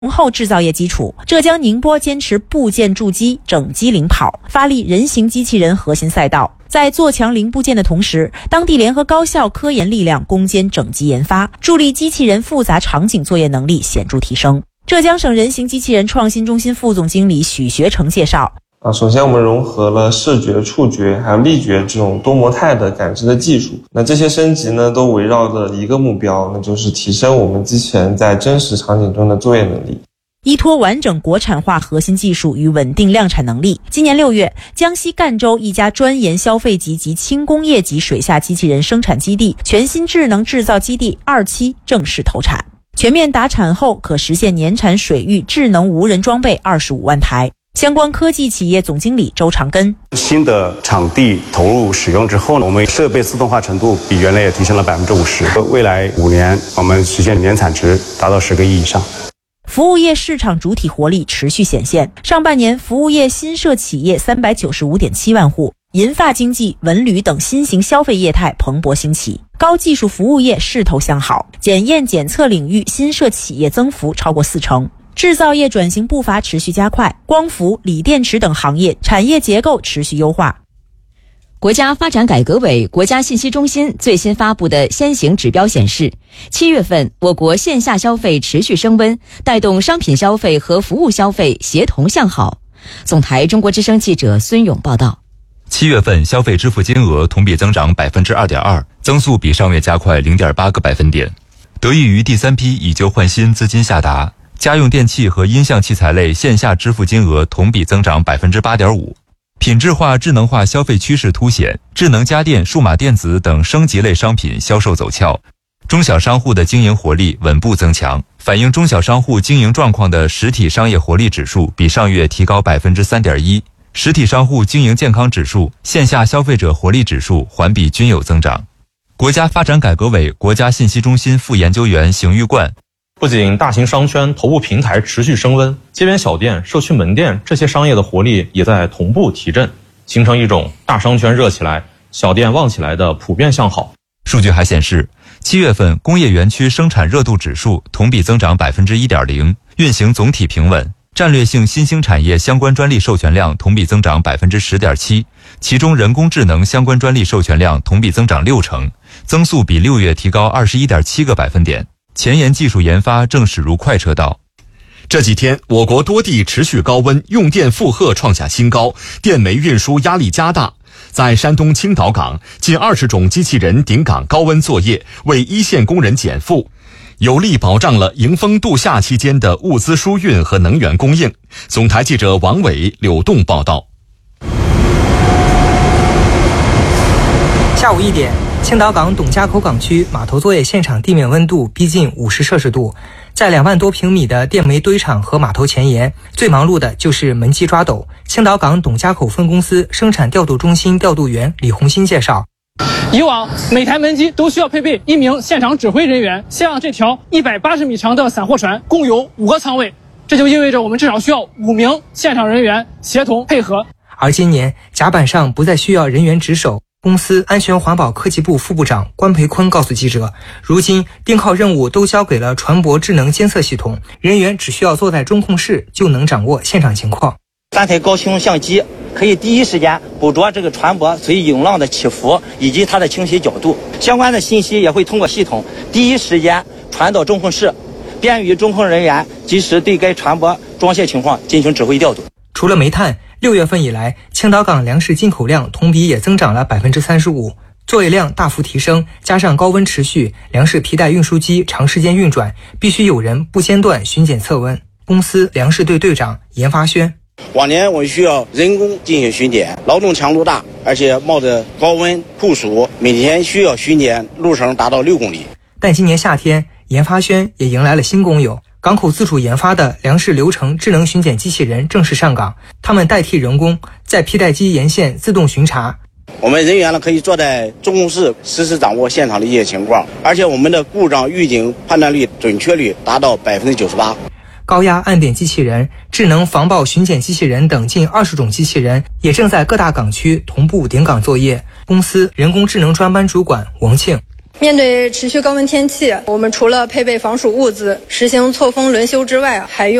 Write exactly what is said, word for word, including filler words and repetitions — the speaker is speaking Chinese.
厚制造业基础。浙江宁波坚持部件筑基、整机领跑，发力人形机器人核心赛道。在做强零部件的同时，当地联合高校科研力量攻坚整机研发，助力机器人复杂场景作业能力显著提升。浙江省人形机器人创新中心副总经理许学成介绍。 啊，首先我们融合了视觉、触觉还有力觉这种多模态的感知的技术。那这些升级呢，都围绕着一个目标，那就是提升我们机器人在真实场景中的作业能力。 依托完整国产化核心技术与稳定量产能力，今年六月，江西赣州一家专研消费级及轻工业级水下机器人生产基地全新智能制造基地二期正式投产，全面达产后可实现年产水域智能无人装备二十五万台。相关科技企业总经理周长根， 新的场地投入使用之后呢，我们设备自动化程度比原来也提升了百分之五十。未来五年，我们实现年产值达到十个亿以上。 服务业市场主体活力持续显现，上半年服务业新设企业三百九十五点七万户，银发经济、文旅等新型消费业态蓬勃兴起，高技术服务业势头向好，检验检测领域新设企业增幅超过四成。制造业转型步伐持续加快，光伏、锂电池等行业产业结构持续优化。 国家发展改革委、国家信息中心最新发布的先行指标显示，七月份我国线下消费持续升温，带动商品消费和服务消费协同向好。总台中国之声记者孙勇报道。 七月份消费支付金额同比增长百分之二点二，增速比上月加快零点八个百分点，得益于第三批以旧换新资金下达。家用电器和音像器材类线下支付金额同比增长百分之八点五，品质化、智能化消费趋势凸显，智能家电、数码电子等升级类商品销售走俏。中小商户的经营活力稳步增强，反映中小商户经营状况的实体商业活力指数比上月提高百分之三点一，实体商户经营健康指数、线下消费者活力指数环比均有增长。国家发展改革委国家信息中心副研究员邢玉冠。 不仅大型商圈头部平台持续升温，街边小店、社区门店这些商业的活力也在同步提振，形成一种大商圈热起来、小店旺起来的普遍向好。 数据还显示，七月份工业园区生产热度指数同比增长百分之一点零，运行总体平稳。战略性新兴产业相关专利授权量同比增长百分之十点七，其中人工智能相关专利授权量同比增长六成，增速比六月提高二十一点七个百分点。前沿技术研发正驶入快车道。 这几天，我国多地持续高温，用电负荷创下新高，电煤运输压力加大。在山东青岛港，近二十种机器人顶岗高温作业，为一线工人减负，有力保障了迎风度夏期间的物资输运和能源供应。总台记者王伟、柳栋报道。 下午一点，青岛港董家口港区码头作业现场地面温度逼近五十摄氏度，在两万多平米的电煤堆场和码头前沿，最忙碌的就是门机抓斗。青岛港董家口分公司生产调度中心调度员李红新介绍， 以往每台门机都需要配备一名现场指挥人员，像这条一百八十米长的散货船共有五个舱位，这就意味着我们至少需要五名现场人员协同配合。 而今年甲板上不再需要人员值守。公司安全环保科技部副部长关培坤告诉记者，如今盯靠任务都交给了船舶智能监测系统，人员只需要坐在中控室就能掌握现场情况。 三台高清相机可以第一时间捕捉这个船舶随涌浪的起伏以及它的倾斜角度，相关的信息也会通过系统第一时间传到中控室，便于中控人员及时对该船舶装卸情况进行指挥调度。 除了煤炭，六月份以来，青岛港粮食进口量同比也增长了百分之三十五，作业量大幅提升，加上高温持续，粮食皮带运输机长时间运转，必须有人不间断巡检测温。公司粮食队队长严发轩， 往年我们需要人工进行巡检，劳动强度大，而且冒着高温酷暑，每天需要巡检路程达到六公里。 但今年夏天，严发轩也迎来了新工友。港口自主研发的粮食流程智能巡检机器人正式上岗，他们代替人工在皮带机沿线自动巡查。 我们人员呢可以坐在中控室实时掌握现场的一些情况，而且我们的故障预警判断率准确率达到百分之九十八。 高压暗点机器人、智能防爆巡检机器人等近二十种机器人也正在各大港区同步顶岗作业。公司人工智能专班主管王庆， 面对持续高温天气，我们除了配备防暑物资、实行错峰轮休之外，还用